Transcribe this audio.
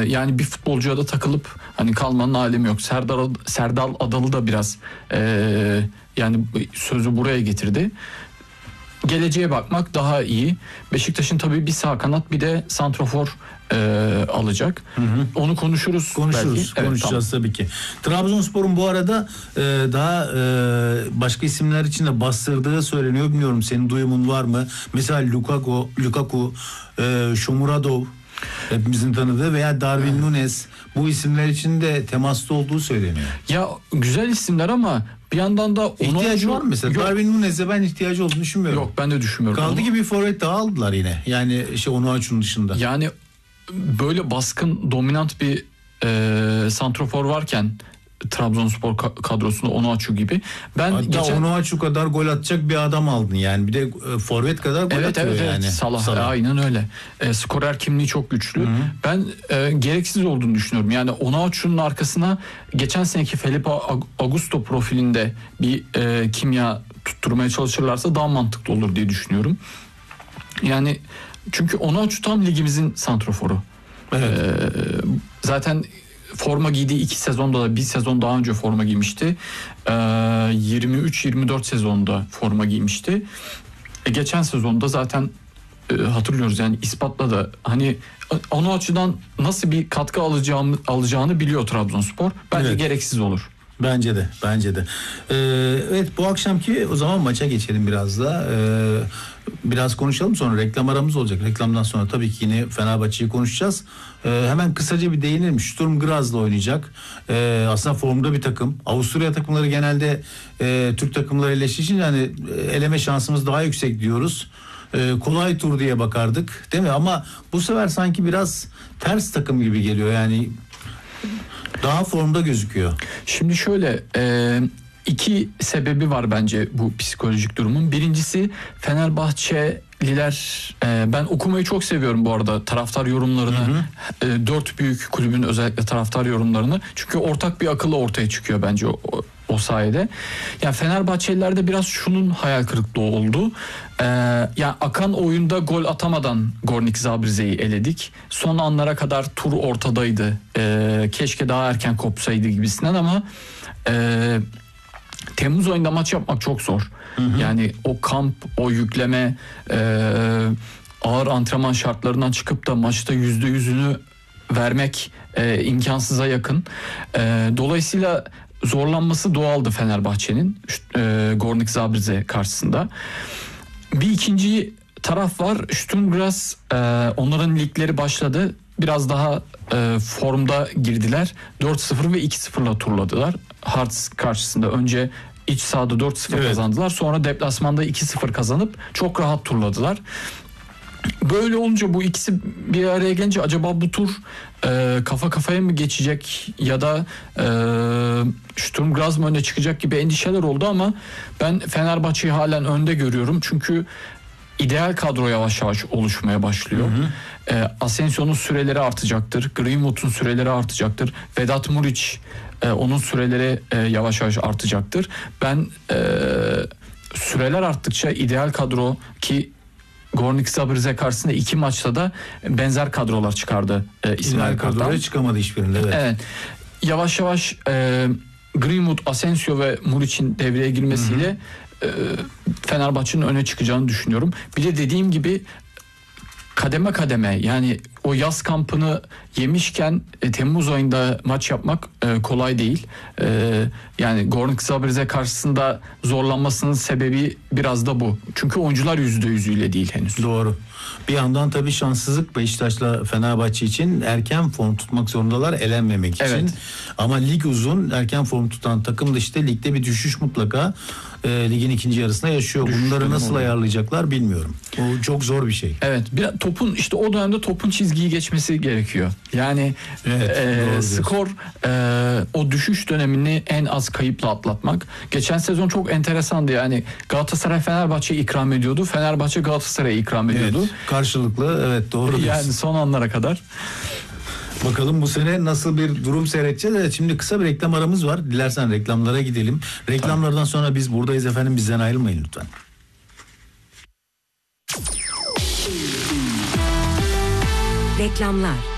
Yani bir futbolcuya da takılıp hani kalmanın alemi yok. Serdal Adalı da biraz yani sözü buraya getirdi. Geleceğe bakmak daha iyi. Beşiktaş'ın tabii bir sağ kanat bir de santrafor alacak. Onu konuşuruz belki. Evet, konuşacağız tabii ki. Trabzonspor'un bu arada daha başka isimler için de bastırdığı söyleniyor. Bilmiyorum, senin duyumun var mı? Mesela Lukaku, Shomurodov hepimizin tanıdığı veya Darwin Núñez, bu isimler için de temasta olduğu söyleniyor. Ya güzel isimler ama bir yandan da ihtiyacı var mı mesela? Yok. Darwin Núñez'e ben ihtiyacı olduğunu düşünmüyorum. Yok, ben de düşünmüyorum. Kaldı ki bir forvet daha aldılar yine. Yani Onuachu'nun dışında. Yani böyle baskın, dominant bir santrafor varken Trabzonspor kadrosunda Onuachu gibi. Hatta Onuachu kadar gol atacak bir adam aldın yani. Bir de forvet kadar gol atıyor yani. Evet. Salah. Aynen öyle. Skorer kimliği çok güçlü. Hı-hı. Ben gereksiz olduğunu düşünüyorum. Yani Onuachu'nun arkasına geçen seneki Felipe Augusto profilinde bir kimya tutturmaya çalışırlarsa daha mantıklı olur diye düşünüyorum. Yani çünkü Onuachu tam ligimizin santraforu. Evet. Zaten forma giydiği 2 sezonda da bir sezon daha önce forma giymişti. 23-24 sezonda forma giymişti. Geçen sezonda zaten hatırlıyoruz yani ispatladı. Hani o açıdan nasıl bir katkı alacağını biliyor Trabzonspor. Bence gereksiz olur. Bence de. Evet, bu akşamki o zaman maça geçelim biraz da. Biraz konuşalım, sonra reklam aramız olacak. Reklamdan sonra tabii ki yine Fenerbahçe'yi konuşacağız. Hemen kısaca bir değinelim. Sturm Graz'la oynayacak. Aslında formda bir takım. Avusturya takımları genelde Türk takımlarıyla eşleşince hani eleme şansımız daha yüksek diyoruz. Kolay tur diye bakardık, değil mi? Ama bu sefer sanki biraz ters takım gibi geliyor. Yani daha formda gözüküyor. Şimdi şöyle, 2 sebebi var bence bu psikolojik durumun. Birincisi Fenerbahçeliler, ben okumayı çok seviyorum bu arada taraftar yorumlarını. 4 büyük kulübün özellikle taraftar yorumlarını. Çünkü ortak bir akılla ortaya çıkıyor bence o sayede. Yani Fenerbahçelilerde biraz şunun hayal kırıklığı oldu. Yani akan oyunda gol atamadan Gornik Zabrize'yi eledik. Son anlara kadar tur ortadaydı. Keşke daha erken kopsaydı gibisinden ama Temmuz ayında maç yapmak çok zor. Yani o kamp, o yükleme, ağır antrenman şartlarından çıkıp da maçta %100'ünü vermek imkansıza yakın. Dolayısıyla zorlanması doğaldı Fenerbahçe'nin Gornik Zabrize karşısında. Bir ikinci taraf var. Sturm Graz, onların ligleri başladı. Biraz daha formda girdiler. 4-0 ve 2-0'la turladılar. Hearts karşısında önce iç sahada 4-0 kazandılar. Sonra deplasmanda 2-0 kazanıp çok rahat turladılar. Böyle olunca bu ikisi bir araya gelince acaba bu tur kafa kafaya mı geçecek ya da Sturm Graz mı öne çıkacak gibi endişeler oldu ama ben Fenerbahçe'yi halen önde görüyorum. Çünkü ideal kadro yavaş yavaş oluşmaya başlıyor. Asensio'nun süreleri artacaktır. Greenwood'un süreleri artacaktır. Vedat Muriç, onun süreleri yavaş yavaş artacaktır. Ben süreler arttıkça ideal kadro ki Gornik Zabrize karşısında 2 maçta da benzer kadrolar çıkardı İsmail Kartal. Kadroya çıkamadı hiçbirinde. Evet. Yavaş yavaş Greenwood, Asensio ve Muriç'in devreye girmesiyle Fenerbahçe'nin öne çıkacağını düşünüyorum. Bir de dediğim gibi kademe kademe, yani o yaz kampını yemişken Temmuz ayında maç yapmak kolay değil. Yani Gornik Zabrize karşısında zorlanmasının sebebi biraz da bu. Çünkü oyuncular %100'üyle değil henüz. Doğru. Bir yandan tabii şanssızlık Beşiktaş'la Fenerbahçe için, erken form tutmak zorundalar elenmemek için. Ama lig uzun, erken form tutan takım da işte ligde bir düşüş mutlaka ligin ikinci yarısında yaşıyor. Bunları nasıl ayarlayacaklar bilmiyorum. O çok zor bir şey. Evet, biraz topun işte o dönemde topun çizgiyi geçmesi gerekiyor. Yani skor o düşüş dönemini en az kayıpla atlatmak. Geçen sezon çok enteresandı. Yani Galatasaray Fenerbahçe'ye ikram ediyordu. Fenerbahçe Galatasaray'a ikram ediyordu. Evet, karşılıklı, doğru diyorsun. Yani son anlara kadar. Bakalım bu sene nasıl bir durum seyredeceğiz. Evet, şimdi kısa bir reklam aramız var. Dilersen reklamlara gidelim. Reklamlardan sonra biz buradayız efendim. Bizden ayrılmayın lütfen. Reklamlar.